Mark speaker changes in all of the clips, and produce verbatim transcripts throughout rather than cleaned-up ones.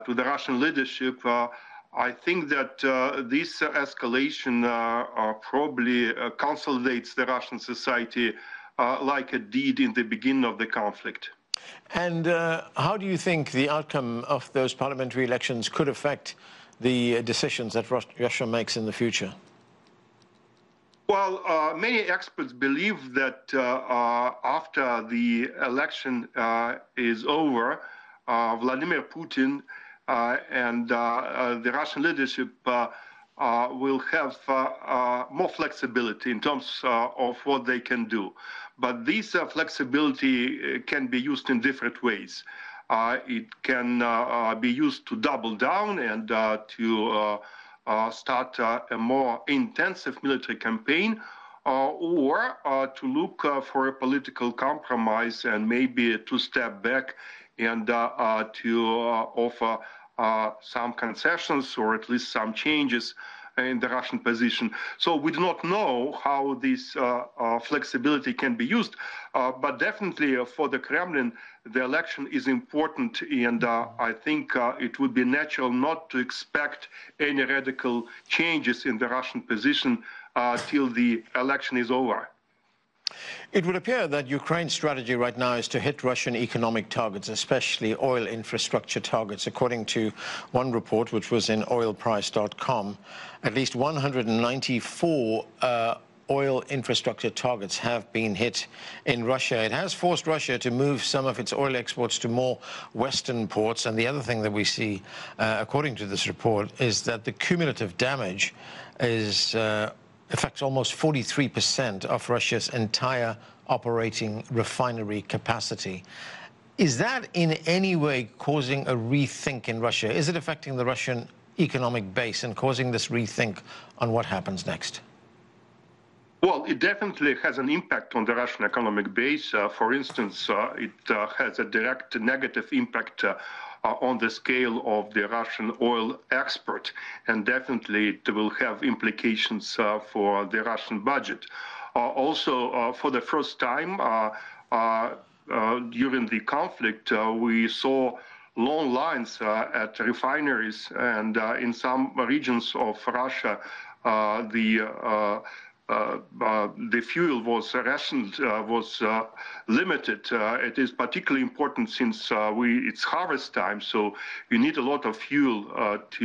Speaker 1: to the Russian leadership, uh, I think that uh, this uh, escalation uh, uh, probably uh, consolidates the Russian society uh, like it did in the beginning of the conflict.
Speaker 2: And uh, how do you think the outcome of those parliamentary elections could affect the decisions that Russia makes in the future?
Speaker 1: Well, uh, many experts believe that uh, uh, after the election uh, is over, uh, Vladimir Putin uh, and uh, uh, the Russian leadership uh, uh, will have uh, uh, more flexibility in terms uh, of what they can do. But this uh, flexibility can be used in different ways. Uh, it can uh, uh, be used to double down and uh, to uh, uh, start uh, a more intensive military campaign, uh, or uh, to look uh, for a political compromise and maybe to step back and uh, uh, to uh, offer uh, some concessions or at least some changes in the Russian position. So we do not know how this uh, uh, flexibility can be used, uh, but definitely uh, for the Kremlin, the election is important, and uh, I think uh, it would be natural not to expect any radical changes in the Russian position uh, till the election is over.
Speaker 2: It would appear that Ukraine's strategy right now is to hit Russian economic targets, especially oil infrastructure targets. According to one report, which was in oil price dot com, at least one hundred ninety-four uh, oil infrastructure targets have been hit in Russia. It has forced Russia to move some of its oil exports to more Western ports. And the other thing that we see, uh, according to this report, is that the cumulative damage is uh, affects almost forty-three percent of Russia's entire operating refinery capacity. Is that in any way causing a rethink in Russia? Is it affecting the Russian economic base and causing this rethink on what happens next?
Speaker 1: Well, it definitely has an impact on the Russian economic base. Uh, for instance, uh, it uh, has a direct negative impact uh, uh, on the scale of the Russian oil export, and definitely it will have implications uh, for the Russian budget. Uh, also, uh, for the first time uh, uh, uh, during the conflict, uh, we saw long lines uh, at refineries, and uh, in some regions of Russia, uh, the uh, Uh, uh, the fuel was rationed, uh, was uh, limited. Uh, it is particularly important since uh, we it's harvest time, so you need a lot of fuel uh, to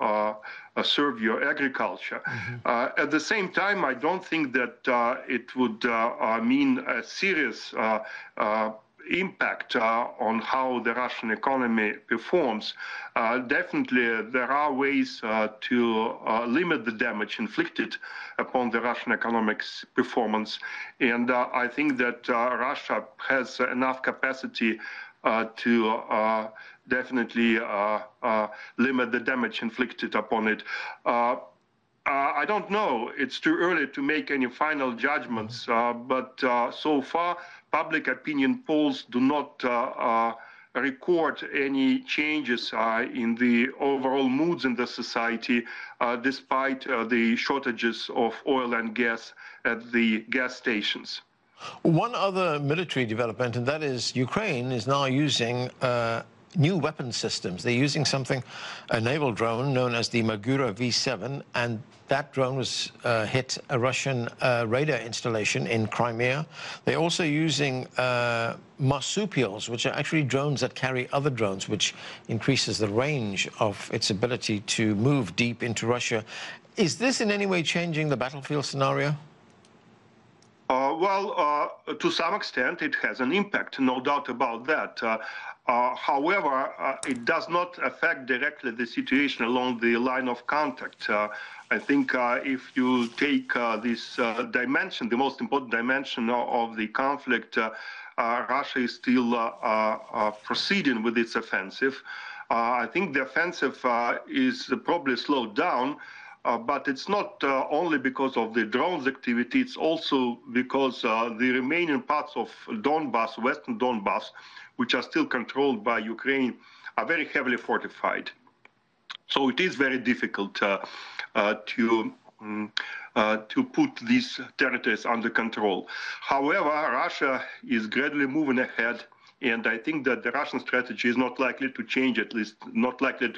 Speaker 1: uh, serve your agriculture. Mm-hmm. uh, at the same time, I don't think that uh, it would uh, uh, mean a serious uh, uh, impact uh, on how the Russian economy performs. Uh, definitely, there are ways uh, to uh, limit the damage inflicted upon the Russian economic performance, and uh, I think that uh, Russia has enough capacity uh, to uh, definitely uh, uh, limit the damage inflicted upon it. Uh, Uh, I don't know. It's too early to make any final judgments, uh, but uh, so far, public opinion polls do not uh, uh, record any changes uh, in the overall moods in the society, uh, despite uh, the shortages of oil and gas at the gas stations.
Speaker 2: One other military development, and that is Ukraine is now using uh, new weapon systems. They're using something, a naval drone known as the Magura V seven, and that drone was uh, hit a Russian uh, radar installation in Crimea. They're also using uh, marsupials, which are actually drones that carry other drones, which increases the range of its ability to move deep into Russia. Is this in any way changing the battlefield scenario?
Speaker 1: Uh, well, uh, to some extent, it has an impact, no doubt about that. Uh, Uh, however, uh, it does not affect directly the situation along the line of contact. Uh, I think uh, if you take uh, this uh, dimension, the most important dimension of the conflict, uh, uh, Russia is still uh, uh, proceeding with its offensive. Uh, I think the offensive uh, is probably slowed down, uh, but it's not uh, only because of the drones activity, it's also because uh, the remaining parts of Donbass, western Donbass, which are still controlled by Ukraine, are very heavily fortified. So it is very difficult uh, uh, to um, uh, to put these territories under control. However, Russia is gradually moving ahead And I think that the Russian strategy is not likely to change, at least not likely to